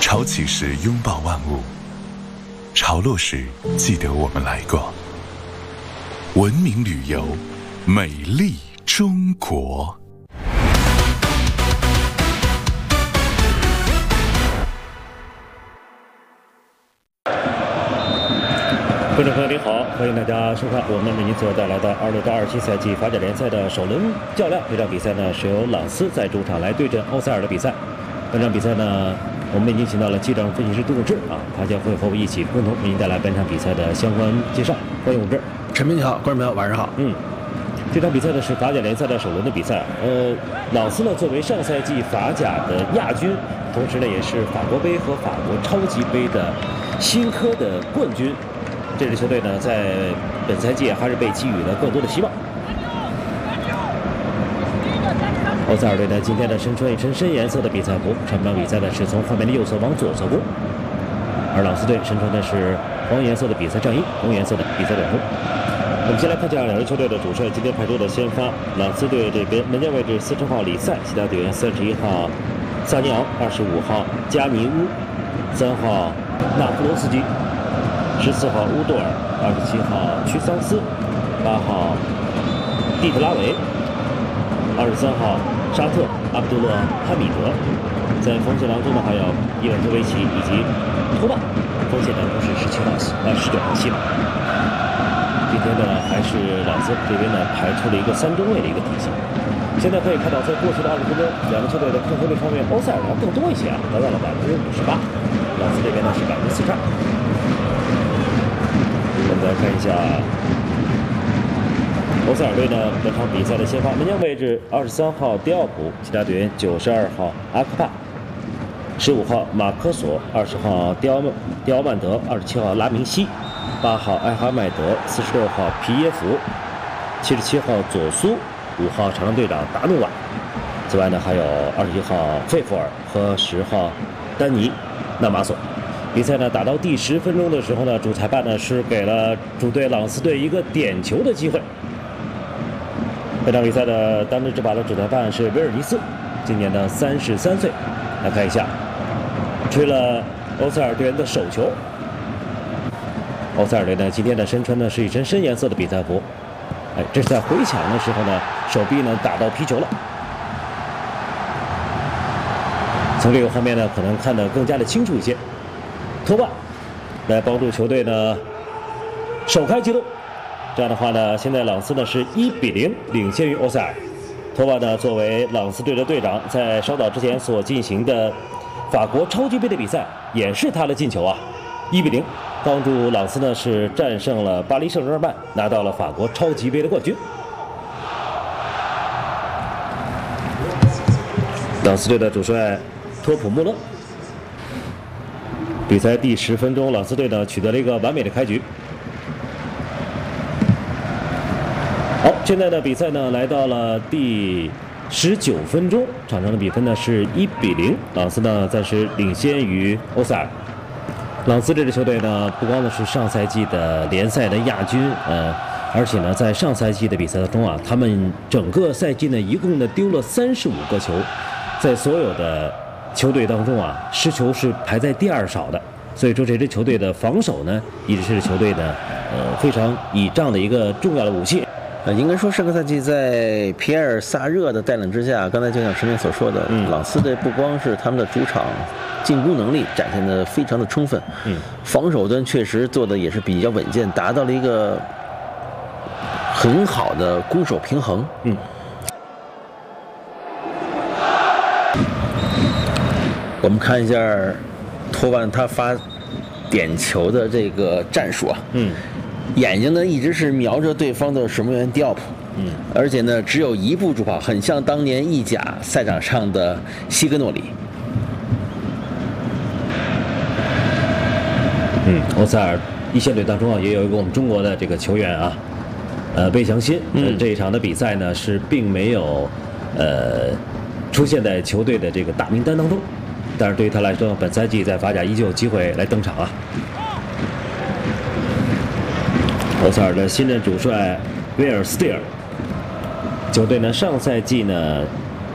潮起时拥抱万物，潮落时记得我们来过。文明旅游，美丽中国。 观众朋友您好，欢迎大家收看我们为您所带来的26到27赛季法甲联赛的首轮较量。这场比赛呢是由朗斯在主场来对阵欧塞尔的比赛。本场比赛呢，我们已经请到了记者分析师杜永志他将会和我一起共同为您带来本场比赛的相关介绍。欢迎永志。 陈明你好，观众朋友晚上好。 这场比赛呢是法甲联赛的首轮的比赛。朗斯呢作为上赛季法甲的亚军，同时呢也是法国杯和法国超级杯的新科的冠军。这支球队呢，在本赛季还是被给予了更多的希望。欧塞尔队呢，今天呢身穿一身深颜色的比赛服，上半场比赛呢是从画面的右侧往左侧攻，而朗斯队身穿的是黄颜色的比赛上衣，红颜色的比赛短裤。我们先来看一下两支球队的主帅今天派出的先发。朗斯队这边门将位置40号里塞，其他队员31号萨尼昂，25号加尼乌，3号纳夫罗斯基，14号乌多尔，27号屈桑斯，8号蒂特拉维，23号沙特阿卜杜勒哈米德。在锋线当中呢，还有伊万托维奇以及托曼，锋线当中是19号西马。今天呢，还是朗斯这边呢排出了一个3中卫的一个体系。现在可以看到，在过去的20分钟，两个球队的控球率方面，欧塞尔要更多一些达到了58%，朗斯这边呢是42%。我们再看一下欧塞尔队呢本场比赛的先发门将位置：23号迪奥普，其他队员92号阿克帕，15号马科索，20号迪奥曼德，27号拉明西，8号埃哈迈德，46号皮耶夫，77号佐苏，5号常常队长达努瓦。此外呢，还有21号费弗尔和10号丹尼纳马索。比赛呢打到第10分钟的时候呢，主裁判呢是给了主队朗斯队一个点球的机会。本场比赛的当值执法的主裁判是威尔尼斯，今年的33岁。来看一下，吹了欧塞尔队员的手球。欧塞尔队呢今天的身穿的是一身深颜色的比赛服，这是在回抢的时候呢，手臂呢打到皮球了。从这个画面呢，可能看得更加的清楚一些。托曼来帮助球队呢首开纪录，这样的话呢，现在朗斯呢是1-0领先于欧塞尔。托曼呢作为朗斯队的队长，在稍早之前所进行的法国超级杯的比赛也是他的进球，1-0帮助朗斯呢是战胜了巴黎圣日耳曼，拿到了法国超级杯的冠军。朗斯队的主帅托普穆勒。比赛第10分钟，朗斯队呢取得了一个完美的开局。好，现在的比赛呢来到了第19分钟，场上的比分呢是1-0，朗斯呢暂时领先于欧塞尔。朗斯这支球队呢，不光呢是上赛季的联赛的亚军，而且呢在上赛季的比赛当中他们整个赛季呢一共呢丢了35个球，在所有的球队当中失球是排在第2少的，所以说这支球队的防守呢，一直是球队呢，非常倚仗的一个重要的武器。 应该说上个赛季在皮埃尔萨热的带领之下，刚才就像陈明所说的，朗斯队不光是他们的主场进攻能力展现的非常的充分，防守端确实做的也是比较稳健，达到了一个很好的攻守平衡。我们看一下托曼他发点球的这个战术眼睛呢一直是瞄着对方的守门员迪奥普，而且呢只有一步助跑，很像当年意甲赛场上的西格诺里。 欧塞尔一线队当中也有一个我们中国的这个球员魏翔新，这一场的比赛呢是并没有出现在球队的这个大名单当中，但是对于他来说，本赛季在法甲依旧有机会来登场欧塞尔的新任主帅威尔斯蒂尔，球队呢上赛季呢